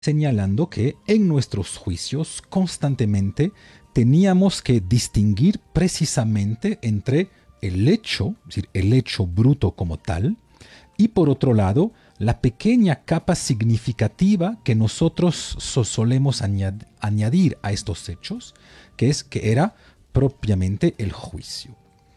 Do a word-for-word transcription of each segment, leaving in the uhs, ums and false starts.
señalando que en nuestros juicios constantemente teníamos que distinguir precisamente entre el hecho, es decir, el hecho bruto como tal, y por otro lado, la pequeña capa significativa que nosotros so- solemos añad- añadir a estos hechos, que es que era propiamente el juicio.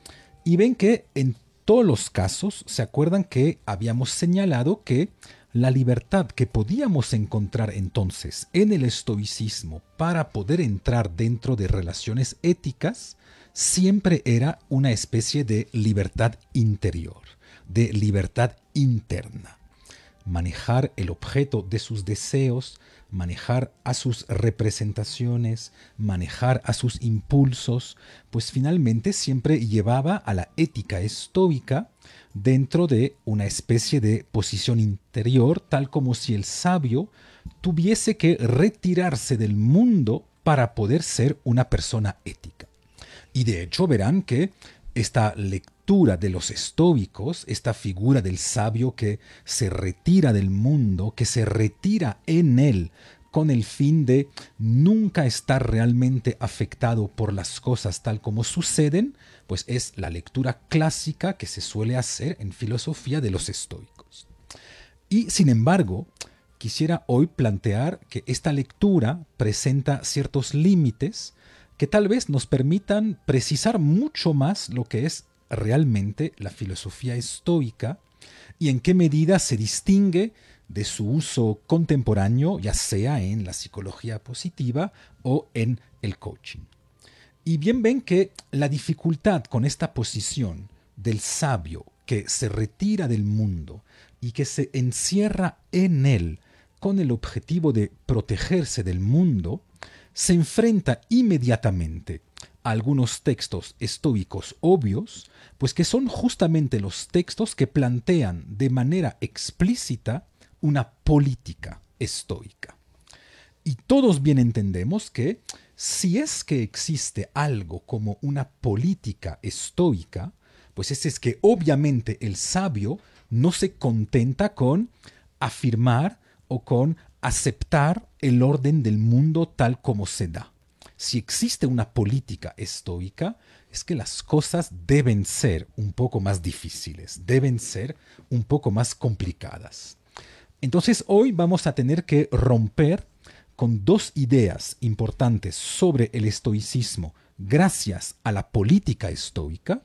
Y ven que en todos los casos, se acuerdan que habíamos señalado que la libertad que podíamos encontrar entonces en el estoicismo para poder entrar dentro de relaciones éticas siempre era una especie de libertad interior, de libertad interna. Manejar el objeto de sus deseos, manejar a sus representaciones, manejar a sus impulsos, pues finalmente siempre llevaba a la ética estoica dentro de una especie de posición interior, tal como si el sabio tuviese que retirarse del mundo para poder ser una persona ética. Y de hecho verán que esta lectura de los estoicos, esta figura del sabio que se retira del mundo, que se retira en él con el fin de nunca estar realmente afectado por las cosas tal como suceden, pues es la lectura clásica que se suele hacer en filosofía de los estoicos. Y sin embargo, quisiera hoy plantear que esta lectura presenta ciertos límites que tal vez nos permitan precisar mucho más lo que es realmente la filosofía estoica y en qué medida se distingue de su uso contemporáneo, ya sea en la psicología positiva o en el coaching. Y bien ven que la dificultad con esta posición del sabio que se retira del mundo y que se encierra en él con el objetivo de protegerse del mundo, se enfrenta inmediatamente a algunos textos estoicos obvios, pues que son justamente los textos que plantean de manera explícita una política estoica. Y todos bien entendemos que si es que existe algo como una política estoica, pues ese es que obviamente el sabio no se contenta con afirmar o con aceptar el orden del mundo tal como se da. Si existe una política estoica, es que las cosas deben ser un poco más difíciles, deben ser un poco más complicadas. Entonces hoy vamos a tener que romper con dos ideas importantes sobre el estoicismo gracias a la política estoica.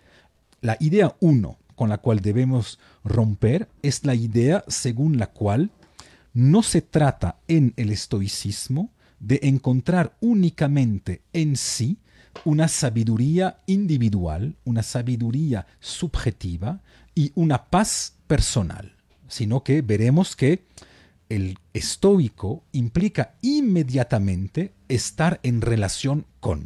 La idea uno con la cual debemos romper es la idea según la cual no se trata en el estoicismo de encontrar únicamente en sí una sabiduría individual, una sabiduría subjetiva y una paz personal, sino que veremos que el estoico implica inmediatamente estar en relación con.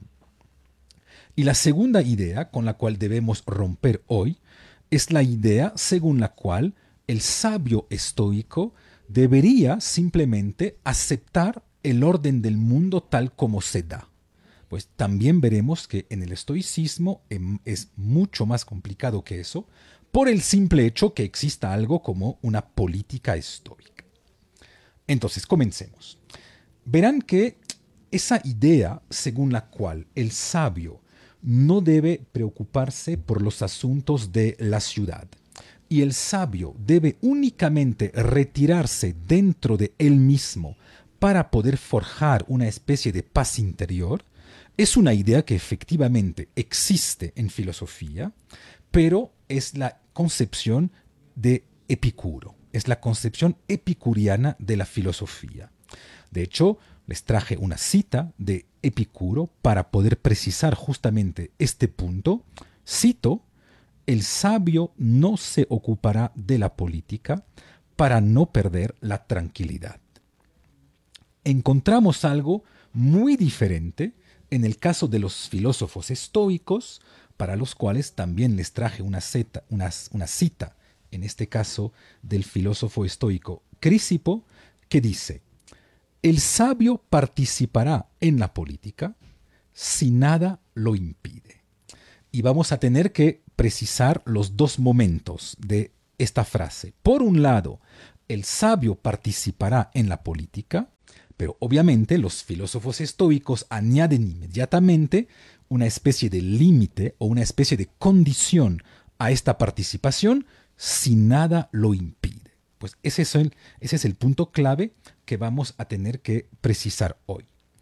Y la segunda idea con la cual debemos romper hoy es la idea según la cual el sabio estoico debería simplemente aceptar el orden del mundo tal como se da. Pues también veremos que en el estoicismo es mucho más complicado que eso, por el simple hecho que exista algo como una política estoica. Entonces, comencemos. Verán que esa idea según la cual el sabio no debe preocuparse por los asuntos de la ciudad y el sabio debe únicamente retirarse dentro de él mismo para poder forjar una especie de paz interior, es una idea que efectivamente existe en filosofía, pero es la concepción de Epicuro, es la concepción epicuriana de la filosofía. De hecho, les traje una cita de Epicuro para poder precisar justamente este punto. Cito: el sabio no se ocupará de la política para no perder la tranquilidad. Encontramos algo muy diferente en el caso de los filósofos estoicos, para los cuales también les traje una, cita, una, una cita, en este caso del filósofo estoico Crisipo, que dice: el sabio participará en la política si nada lo impide. Y vamos a tener que precisar los dos momentos de esta frase. Por un lado, el sabio participará en la política, pero obviamente los filósofos estoicos añaden inmediatamente una especie de límite o una especie de condición a esta participación si nada lo impide. Pues ese es el, ese es el punto clave que vamos a tener que precisar hoy.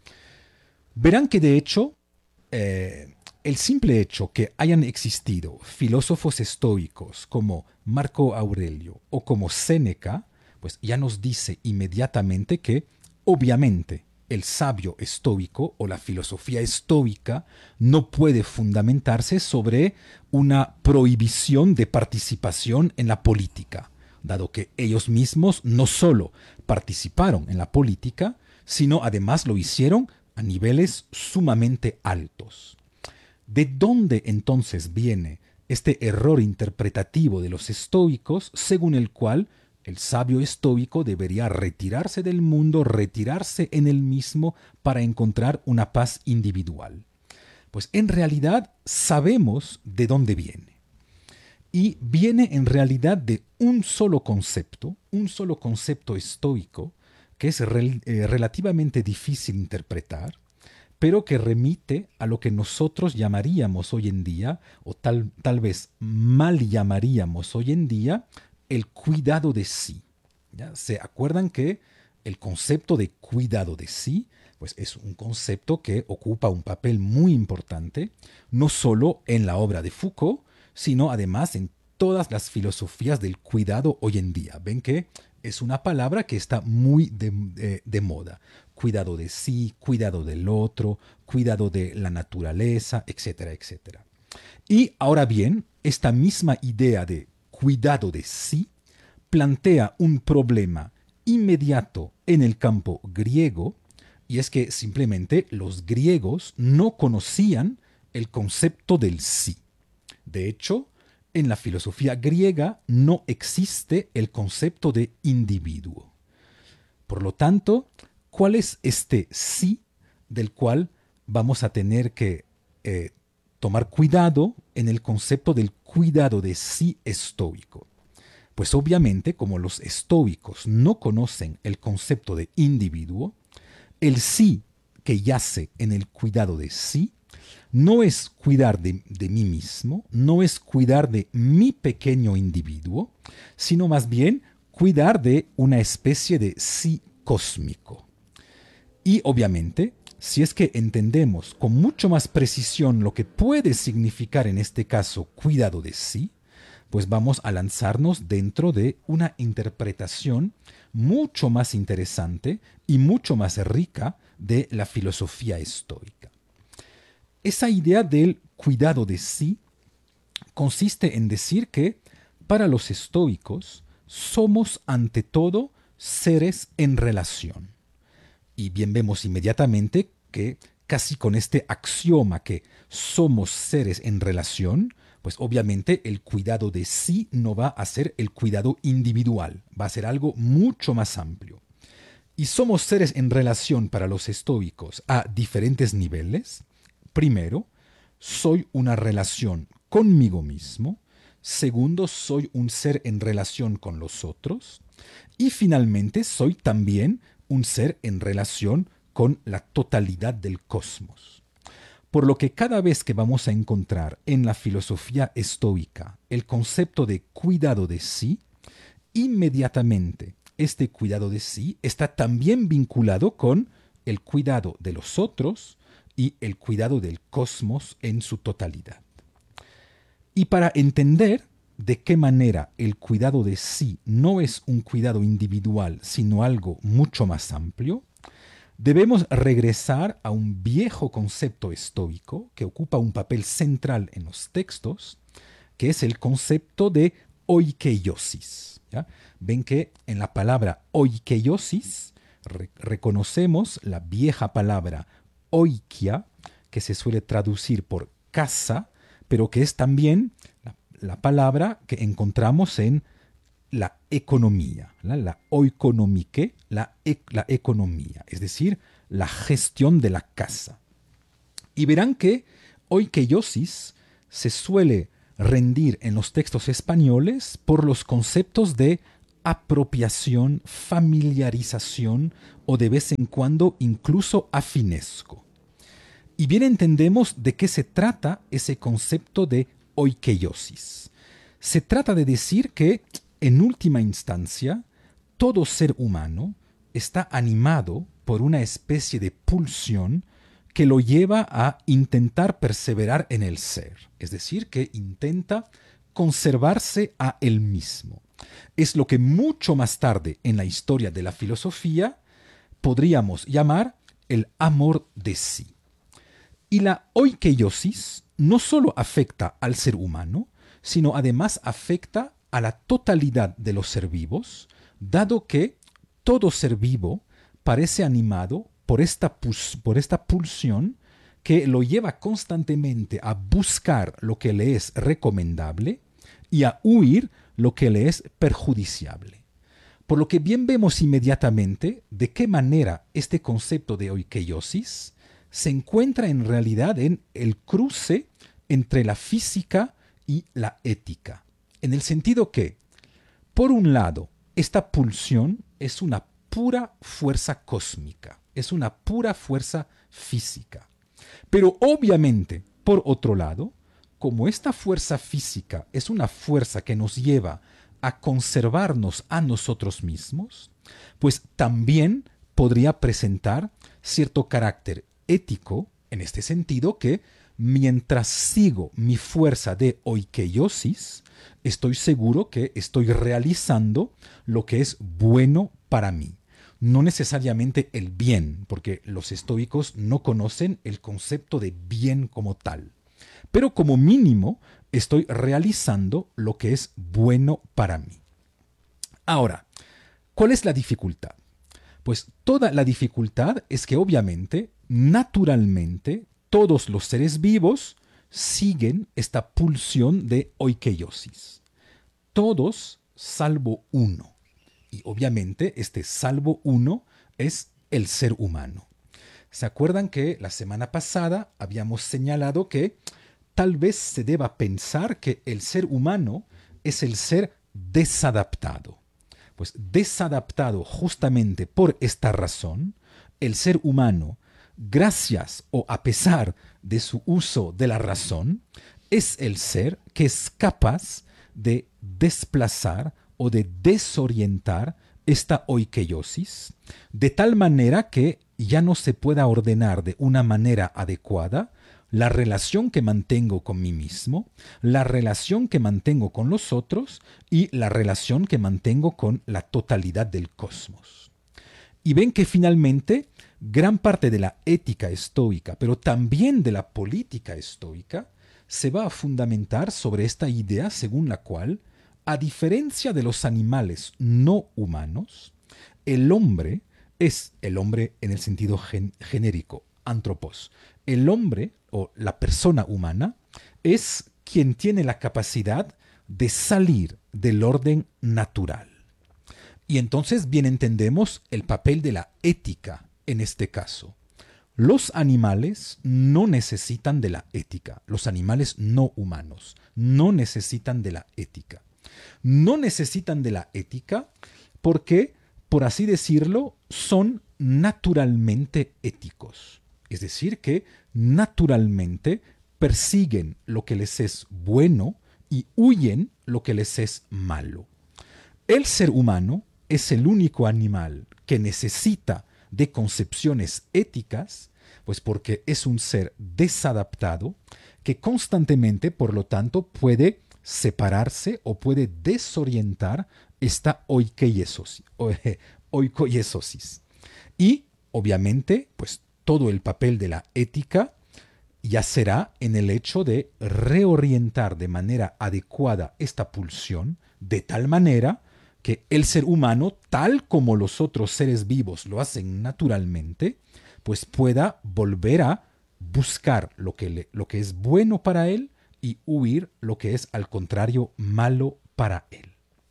Verán que de hecho, eh, el simple hecho que hayan existido filósofos estoicos como Marco Aurelio o como Séneca, pues ya nos dice inmediatamente que, obviamente, el sabio estoico o la filosofía estoica no puede fundamentarse sobre una prohibición de participación en la política, dado que ellos mismos no solo participaron en la política, sino además lo hicieron a niveles sumamente altos. ¿De dónde entonces viene este error interpretativo de los estoicos según el cual el sabio estoico debería retirarse del mundo, retirarse en él mismo para encontrar una paz individual? Pues en realidad sabemos de dónde viene. Y viene en realidad de un solo concepto, un solo concepto estoico, que es rel- eh, relativamente difícil interpretar, pero que remite a lo que nosotros llamaríamos hoy en día, o tal, tal vez mal llamaríamos hoy en día, el cuidado de sí. ¿Ya? ¿Se acuerdan que el concepto de cuidado de sí, pues es un concepto que ocupa un papel muy importante, no solo en la obra de Foucault, sino además en todas las filosofías del cuidado hoy en día? Ven que es una palabra que está muy de, de, de moda. Cuidado de sí, cuidado del otro, cuidado de la naturaleza, etcétera, etcétera. Y ahora bien, esta misma idea de cuidado de sí plantea un problema inmediato en el campo griego, y es que simplemente los griegos no conocían el concepto del sí. De hecho, en la filosofía griega no existe el concepto de individuo. Por lo tanto, ¿cuál es este sí del cual vamos a tener que eh, tomar cuidado en el concepto del cuidado de sí estoico? Pues obviamente, como los estoicos no conocen el concepto de individuo, el sí que yace en el cuidado de sí no es cuidar de, de mí mismo, no es cuidar de mi pequeño individuo, sino más bien cuidar de una especie de sí cósmico. Y obviamente, si es que entendemos con mucho más precisión lo que puede significar en este caso cuidado de sí, pues vamos a lanzarnos dentro de una interpretación mucho más interesante y mucho más rica de la filosofía estoica. Esa idea del cuidado de sí consiste en decir que para los estoicos somos ante todo seres en relación. Y bien vemos inmediatamente que casi con este axioma que somos seres en relación, pues obviamente el cuidado de sí no va a ser el cuidado individual, va a ser algo mucho más amplio. Y somos seres en relación para los estoicos a diferentes niveles. Primero, soy una relación conmigo mismo. Segundo, soy un ser en relación con los otros. Y finalmente, soy también un ser en relación con la totalidad del cosmos. Por lo que cada vez que vamos a encontrar en la filosofía estoica el concepto de cuidado de sí, inmediatamente este cuidado de sí está también vinculado con el cuidado de los otros y el cuidado del cosmos en su totalidad. Y para entender de qué manera el cuidado de sí no es un cuidado individual, sino algo mucho más amplio, debemos regresar a un viejo concepto estoico que ocupa un papel central en los textos, que es el concepto de oikeiosis. ¿Ya? Ven que en la palabra oikeiosis re- reconocemos la vieja palabra oikia, que se suele traducir por casa, pero que es también la, la palabra que encontramos en la economía, la, la oikonomike, la, e, la economía, es decir, la gestión de la casa. Y verán que oikeiosis se suele rendir en los textos españoles por los conceptos de apropiación, familiarización o de vez en cuando incluso afinesco. Y bien entendemos de qué se trata ese concepto de oikeiosis. Se trata de decir que, en última instancia, todo ser humano está animado por una especie de pulsión que lo lleva a intentar perseverar en el ser, es decir, que intenta conservarse a él mismo. Es lo que mucho más tarde en la historia de la filosofía podríamos llamar el amor de sí. Y la oikeiosis no solo afecta al ser humano, sino además afecta a la totalidad de los ser vivos, dado que todo ser vivo parece animado por esta, pus- por esta pulsión que lo lleva constantemente a buscar lo que le es recomendable y a huir lo que le es perjudiciable. Por lo que bien vemos inmediatamente de qué manera este concepto de oikeiosis se encuentra en realidad en el cruce entre la física y la ética, en el sentido que, por un lado, esta pulsión es una pura fuerza cósmica, es una pura fuerza física. Pero obviamente, por otro lado, como esta fuerza física es una fuerza que nos lleva a conservarnos a nosotros mismos, pues también podría presentar cierto carácter ético, en este sentido que mientras sigo mi fuerza de oikeiosis, estoy seguro que estoy realizando lo que es bueno para mí. No necesariamente el bien, porque los estoicos no conocen el concepto de bien como tal. Pero como mínimo estoy realizando lo que es bueno para mí. Ahora, ¿cuál es la dificultad? Pues toda la dificultad es que obviamente, naturalmente, todos los seres vivos siguen esta pulsión de oikeiosis. Todos salvo uno. Y obviamente este salvo uno es el ser humano. ¿Se acuerdan que la semana pasada habíamos señalado que tal vez se deba pensar que el ser humano es el ser desadaptado? Pues desadaptado justamente por esta razón, el ser humano, gracias o a pesar de su uso de la razón, es el ser que es capaz de desplazar o de desorientar esta oikeiosis, de tal manera que ya no se pueda ordenar de una manera adecuada la relación que mantengo con mí mismo, la relación que mantengo con los otros y la relación que mantengo con la totalidad del cosmos. Y ven que finalmente gran parte de la ética estoica, pero también de la política estoica, se va a fundamentar sobre esta idea según la cual, a diferencia de los animales no humanos, el hombre es el hombre en el sentido gen- genérico, antropos. El hombre o la persona humana es quien tiene la capacidad de salir del orden natural. Y entonces bien entendemos el papel de la ética en este caso. Los animales no necesitan de la ética, los animales no humanos no necesitan de la ética. No necesitan de la ética porque, por así decirlo, son naturalmente éticos. Es decir, que naturalmente persiguen lo que les es bueno y huyen lo que les es malo. El ser humano es el único animal que necesita de concepciones éticas, pues porque es un ser desadaptado que constantemente, por lo tanto, puede separarse o puede desorientar esta oikeiesosis. oikoiesosis. Y, obviamente, pues todo el papel de la ética ya será en el hecho de reorientar de manera adecuada esta pulsión, de tal manera que el ser humano, tal como los otros seres vivos lo hacen naturalmente, pues pueda volver a buscar lo que, le, lo que es bueno para él y huir lo que es al contrario malo para él.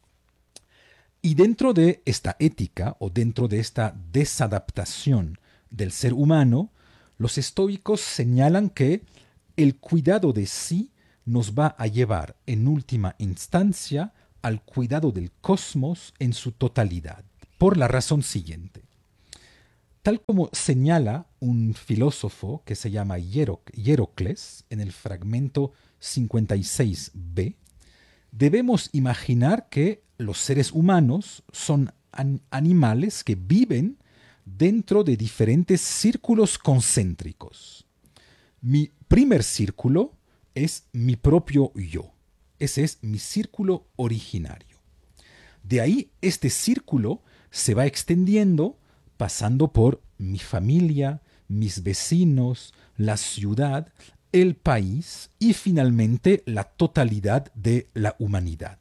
Y dentro de esta ética o dentro de esta desadaptación del ser humano, los estoicos señalan que el cuidado de sí nos va a llevar en última instancia al cuidado del cosmos en su totalidad, por la razón siguiente. Tal como señala un filósofo que se llama Hierocles en el fragmento cincuenta y seis b, debemos imaginar que los seres humanos son an animales que viven dentro de diferentes círculos concéntricos. Mi primer círculo es mi propio yo. Ese es mi círculo originario. De ahí este círculo se va extendiendo pasando por mi familia, mis vecinos, la ciudad, el país y finalmente la totalidad de la humanidad.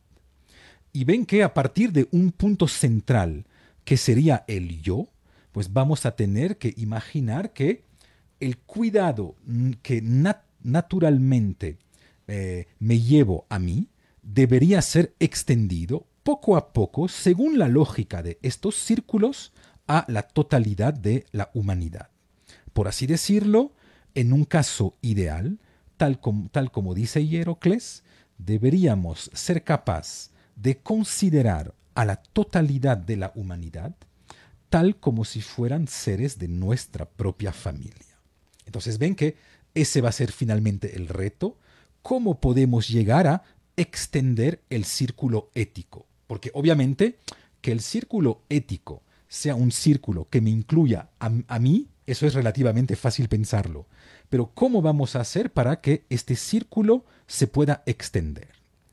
Y ven que a partir de un punto central, que sería el yo, pues vamos a tener que imaginar que el cuidado que nat naturalmente eh, me llevo a mí debería ser extendido poco a poco, según la lógica de estos círculos, a la totalidad de la humanidad. Por así decirlo, en un caso ideal, tal como, tal como dice Hierocles, deberíamos ser capaces de considerar a la totalidad de la humanidad tal como si fueran seres de nuestra propia familia. Entonces ven que ese va a ser finalmente el reto, cómo podemos llegar a extender el círculo ético. Porque obviamente que el círculo ético sea un círculo que me incluya a, a mí, eso es relativamente fácil pensarlo. Pero ¿cómo vamos a hacer para que este círculo se pueda extender?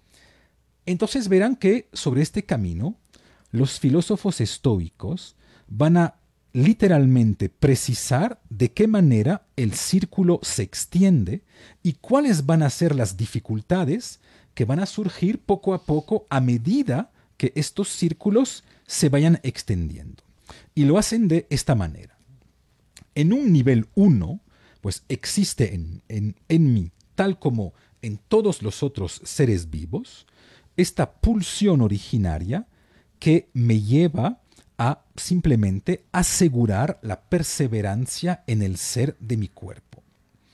Entonces verán que sobre este camino los filósofos estoicos van a literalmente precisar de qué manera el círculo se extiende y cuáles van a ser las dificultades que van a surgir poco a poco a medida que estos círculos se vayan extendiendo. Y lo hacen de esta manera. En un nivel uno, pues existe en, en, en mí, tal como en todos los otros seres vivos, esta pulsión originaria que me lleva a simplemente asegurar la perseverancia en el ser de mi cuerpo.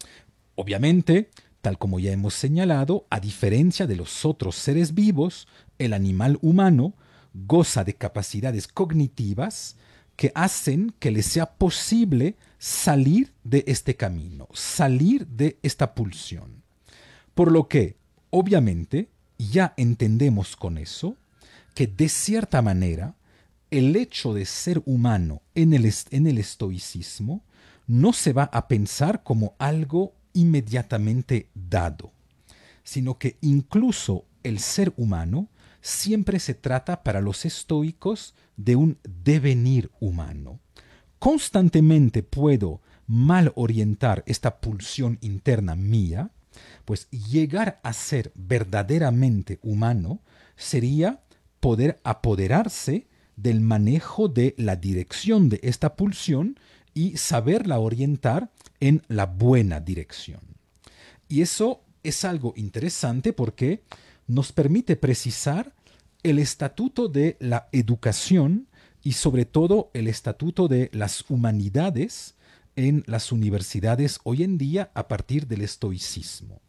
Obviamente, tal como ya hemos señalado, a diferencia de los otros seres vivos, el animal humano goza de capacidades cognitivas que hacen que le sea posible salir de este camino, salir de esta pulsión. Por lo que, obviamente, ya entendemos con eso que de cierta manera el hecho de ser humano en el, en el estoicismo no se va a pensar como algo inmediatamente dado, sino que incluso el ser humano siempre se trata para los estoicos de un devenir humano. Constantemente puedo mal orientar esta pulsión interna mía, pues llegar a ser verdaderamente humano sería poder apoderarse del manejo de la dirección de esta pulsión y saberla orientar en la buena dirección. Y eso es algo interesante porque nos permite precisar el estatuto de la educación y sobre todo el estatuto de las humanidades en las universidades hoy en día a partir del estoicismo.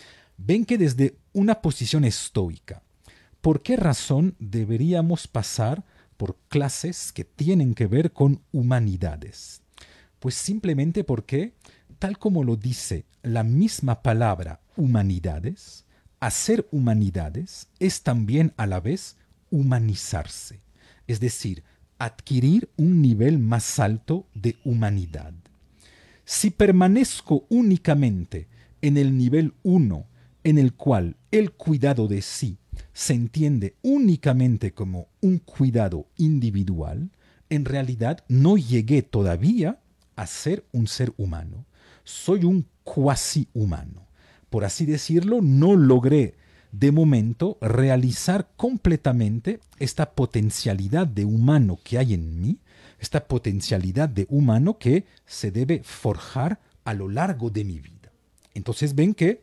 Ven que desde una posición estoica, ¿por qué razón deberíamos pasar por clases que tienen que ver con humanidades? Pues simplemente porque, tal como lo dice la misma palabra humanidades, hacer humanidades es también a la vez humanizarse, es decir, adquirir un nivel más alto de humanidad. Si permanezco únicamente en el nivel uno, en el cual el cuidado de sí se entiende únicamente como un cuidado individual, en realidad no llegué todavía a ser un ser humano. Soy un cuasi humano. Por así decirlo, no logré de momento realizar completamente esta potencialidad de humano que hay en mí, esta potencialidad de humano que se debe forjar a lo largo de mi vida. Entonces ven que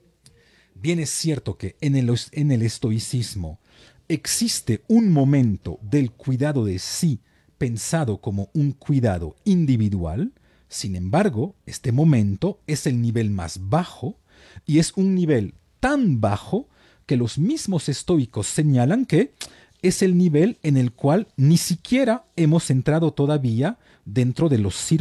bien es cierto que en el, en el estoicismo existe un momento del cuidado de sí pensado como un cuidado individual, sin embargo, este momento es el nivel más bajo y es un nivel tan bajo que los mismos estoicos señalan que es el nivel en el cual ni siquiera hemos entrado todavía dentro de los